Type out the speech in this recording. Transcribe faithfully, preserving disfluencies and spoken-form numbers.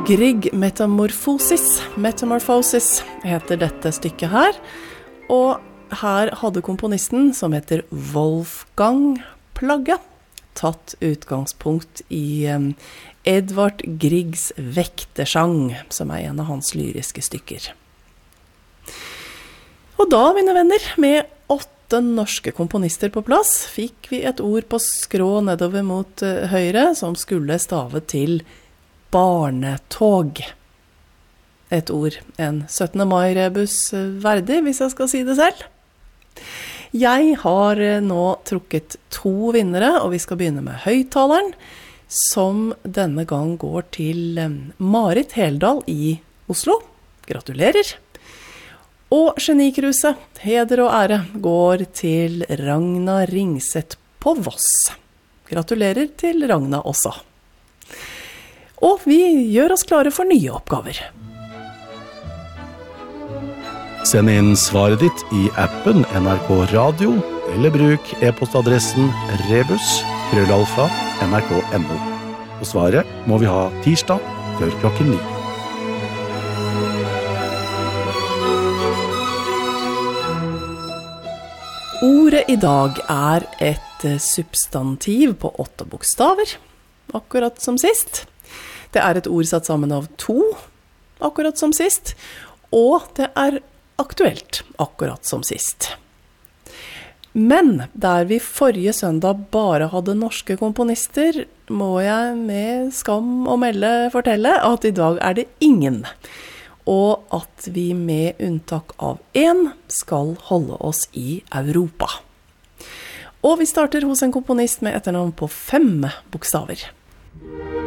Grieg Metamorphosis, Metamorphosis heter dette stykket her, og her hadde komponisten, som heter Wolfgang Plagge, tatt utgangspunkt i um, Edvard Griegs Vektersang, som er en av hans lyriske stykker. Og da, mine venner, med åtte norske komponister på plass, fikk vi et ord på skrå nedover mot uh, høyre, som skulle stave til barnetog. Et ord, en syttende mai-rebus verdig, hvis jeg skal si det selv. Jeg har nå trukket to vinnere, og vi skal begynne med høyttaleren, som denne gang går til Marit Heldal i Oslo. Gratulerer! Og genikruset, heder og ære, går til Ragna Ringseth på Voss. Gratulerer til Ragna også. Og vi gjør oss klare for nye oppgaver. Send inn svaret ditt i appen N R K Radio, eller bruk e-postadressen rebus krøllalfa nrk punktum no. Og svaret må vi ha tirsdag før klokken ni. Ordet i dag er et substantiv på åtte bokstaver, akkurat som sist. Det er et ord satt sammen av to, akkurat som sist, og det er aktuelt, akkurat som sist. Men der vi forrige søndag bare hadde norske komponister, må jeg med skam og melde fortelle at i dag er det ingen, og at vi med unntak av én skal holde oss i Europa. Og vi starter hos en komponist med etternavn på fem bokstaver.